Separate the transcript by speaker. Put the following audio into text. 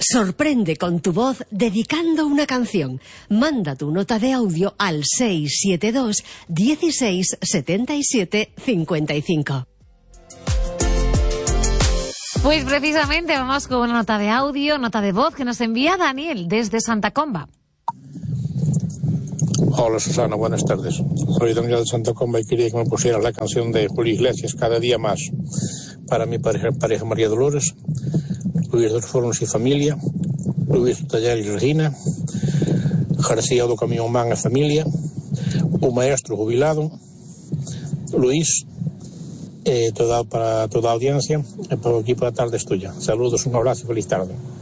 Speaker 1: Sorprende con tu voz dedicando una canción. Manda tu nota de audio al 672 16 77 55.
Speaker 2: Pues precisamente vamos con una nota de audio, nota de voz que nos envía Daniel desde Santa Comba.
Speaker 3: Hola Susana, buenas tardes. Soy Daniel de Santa Comba y quería que me pusieras la canción de Julio Iglesias, Cada día más, para mi pareja María Dolores, Luis dos Fornos y familia, Luis Tallar y Regina, García do Camión Man e familia, un maestro jubilado, Luis, para toda a audiencia e para o equipo da tarde estudia. Saludos, un abrazo e feliz tarde.